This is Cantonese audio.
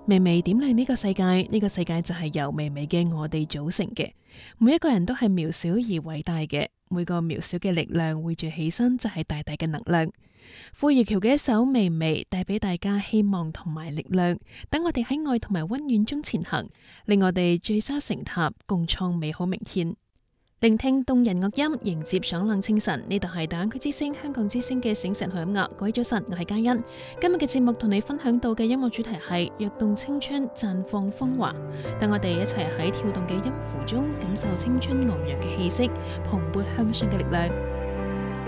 微微點亮呢個世界，呢個世界就係由微微嘅我哋組成嘅。每一個人都係渺小而偉大嘅，每個渺小嘅力量匯聚起身就係大大嘅能量。傅業橋嘅一首《微微》帶俾大家希望同埋力量，等我哋喺愛同埋溫暖中前行，令我哋聚沙成塔，共創美好明天。聆聽動人樂音，迎接爽朗清晨。呢度係大灣區之聲、香港之聲嘅醒晨好音樂。各位早晨，我係嘉欣。今日嘅節目同你分享到嘅音樂主題係躍動青春，綻放風華。等我哋一齊喺跳動嘅音符中，感受青春昂揚嘅氣息，蓬勃向上嘅力量。